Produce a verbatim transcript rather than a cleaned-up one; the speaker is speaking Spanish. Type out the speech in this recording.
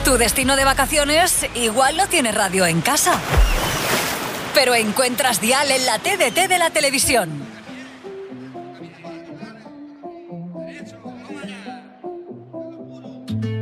Tu destino de vacaciones igual no tiene radio en casa, pero encuentras dial en la T D T de la televisión.